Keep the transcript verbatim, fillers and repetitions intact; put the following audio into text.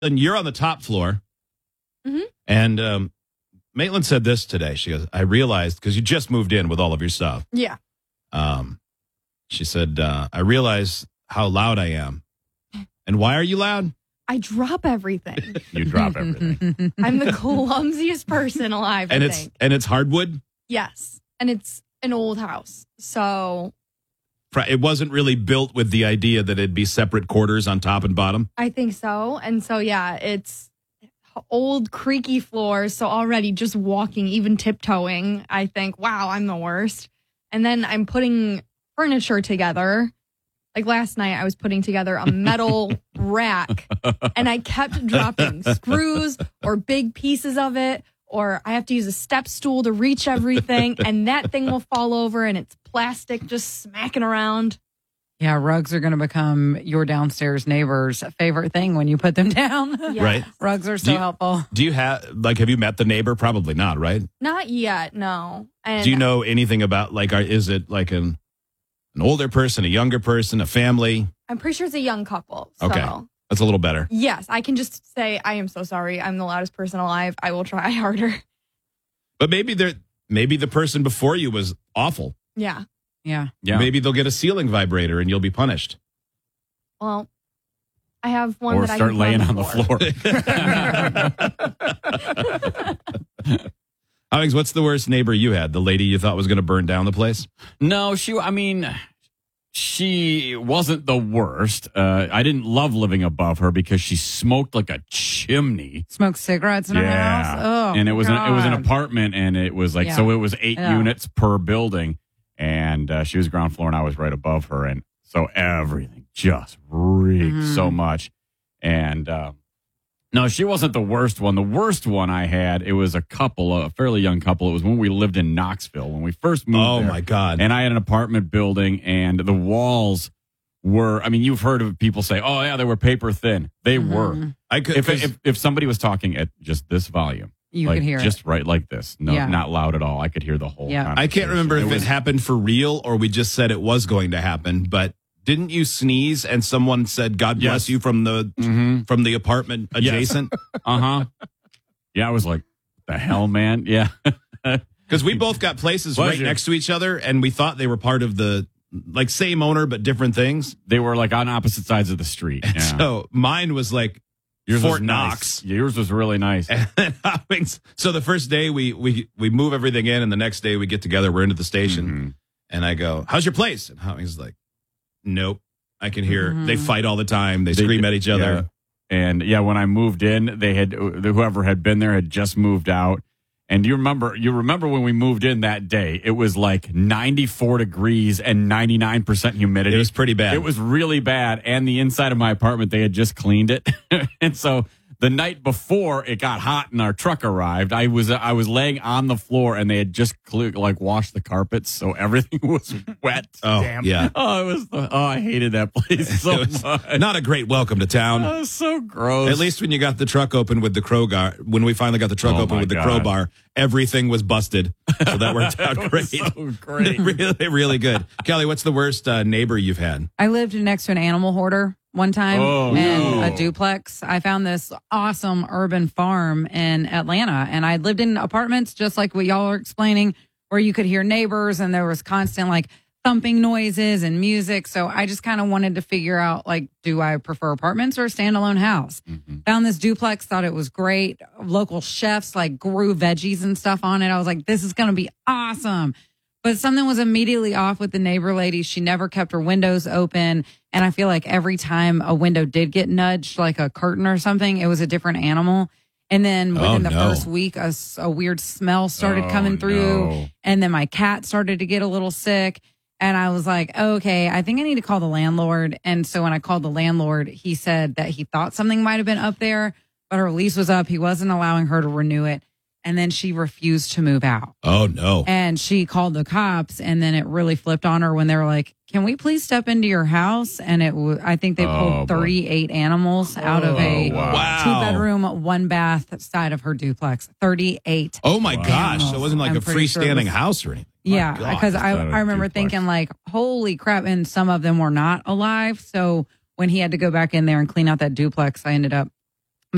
And you're on the top floor. Mm-hmm. And um, Maitland said this today. She goes, I realized, because you just moved in with all of your stuff. Yeah. Um, she said, uh, I realize how loud I am. And why are you loud? I drop everything. You drop everything. I'm the clumsiest person alive, and I it's think. and it's hardwood? Yes. And it's an old house. So It wasn't really built with the idea that it'd be separate quarters on top and bottom? I think so. And so, yeah, it's old, creaky floors. So already just walking, even tiptoeing, I think, wow, I'm the worst. And then I'm putting furniture together. Like last night, I was putting together a metal rack, and I kept dropping screws or big pieces of it, or I have to use a step stool to reach everything, and that thing will fall over, and it's plastic just smacking around. Yeah, rugs are going to become your downstairs neighbor's favorite thing when you put them down. Yes. Right. Rugs are so Do you- helpful. Do you have, like, have you met the neighbor? Probably not, right? Not yet, no. And Do you know anything about, like, are, is it like an, an older person, a younger person, a family? I'm pretty sure it's a young couple. So. Okay. That's a little better. Yes, I can just say, I am so sorry. I'm the loudest person alive. I will try harder. But maybe they're, maybe the person before you was awful. Yeah. Yeah. Yeah. Maybe they'll get a ceiling vibrator and you'll be punished. Well, I have one Or that start I can laying put on the floor. Alex, what's the worst neighbor you had? The lady you thought was going to burn down the place? No, she, I mean, she wasn't the worst. Uh, I didn't love living above her because she smoked like a chimney. Smoke cigarettes in her house. Oh, and it was an, it was an God. apartment, and it was like, Yeah. so it was eight Yeah. units per building. And uh, she was ground floor and I was right above her. And so everything just reeked Mhm. so much. And uh, no, she wasn't the worst one. The worst one I had, it was a couple, a fairly young couple. It was when we lived in Knoxville, when we first moved Oh, there. my God. And I had an apartment building, and the walls were, I mean, you've heard of people say, oh, yeah, they were paper thin. They Mhm. were. I could, If, 'cause- if if somebody was talking at just this volume, You like could hear just it. right like this, no, Yeah. not loud at all. I could hear the whole. Yeah. I can't remember if was, it happened for real or we just said it was going to happen, but didn't you sneeze and someone said, God bless Yes. you from the Mm-hmm. from the apartment adjacent? Uh huh. Yeah, I was like, the hell, man. Yeah. Because we both got places right Pleasure. next to each other and we thought they were part of the, like, same owner but different things. They were like on opposite sides of the street. And Yeah. so mine was like Yours Fort was Knox. nice. Yours was really nice. And Howings- so the first day we, we we move everything in, and the next day we get together. We're into the station, Mhm. and I go, "How's your place?" And Howings is like, "Nope." I can hear Mhm. they fight all the time. They, They scream did- at each other. yeah. And yeah, when I moved in, they had whoever had been there had just moved out. And you remember, you remember when we moved in that day, it was like ninety-four degrees and ninety-nine percent humidity. It was pretty bad. It was really bad. And the inside of my apartment, they had just cleaned it. And so the night before it got hot and our truck arrived, I was I was laying on the floor and they had just cle like washed the carpets, so everything was wet. Oh, Damn. yeah. Oh, it was. The, oh, I hated that place so It was much. not a great welcome to town. That was so gross. At least when you got the truck open with the crowbar, when we finally got the truck Oh, open my with the God. crowbar, everything was busted. So that worked out That great. was so great. really, really good. Kelly, what's the worst uh, neighbor you've had? I lived next to an animal hoarder one time Oh, in no. a duplex. I found this awesome urban farm in Atlanta, and I lived in apartments just like what y'all are explaining, where you could hear neighbors and there was constant like thumping noises and music. So I just kind of wanted to figure out, like, do I prefer apartments or a standalone house? Mm-hmm. Found this duplex, thought it was great. Local chefs like grew veggies and stuff on it. I was like, this is going to be awesome. But something was immediately off with the neighbor lady. She never kept her windows open. And I feel like every time a window did get nudged, like a curtain or something, it was a different animal. And then Oh, within the no. first week, a, s- a weird smell started Oh, coming through. no. And then my cat started to get a little sick. And I was like, okay, I think I need to call the landlord. And so when I called the landlord, he said that he thought something might have been up there, but her lease was up. He wasn't allowing her to renew it. And then she refused to move out. Oh, no. And she called the cops, and then it really flipped on her when they were like, can we please step into your house? And it, w- I think they Oh, pulled boy. thirty-eight animals out of a Oh, wow. Wow. two bedroom, one bath side of her duplex. thirty-eight. Oh, my Wow. gosh. So it wasn't like I'm a pretty sure it freestanding was- house or anything. My Yeah, God. because I, Instead of I remember duplex. thinking like, holy crap. And some of them were not alive. So when he had to go back in there and clean out that duplex, I ended up